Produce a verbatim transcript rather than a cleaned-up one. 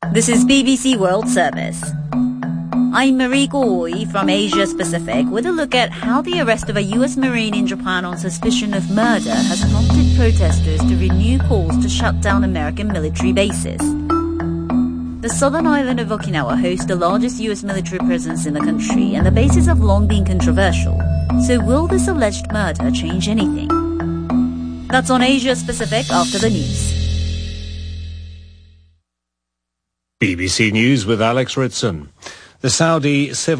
This is B B C World Service. I'm Marie Goy from Asia Pacific with a look at how the arrest of a U S Marine in Japan on suspicion of murder has prompted protesters to renew calls to shut down American military bases. The southern island of Okinawa hosts the largest U S military presence in the country, and the bases have long been controversial. So will this alleged murder change anything? That's on Asia Pacific after the news. B B C News with Alex Ritson. The Saudi civil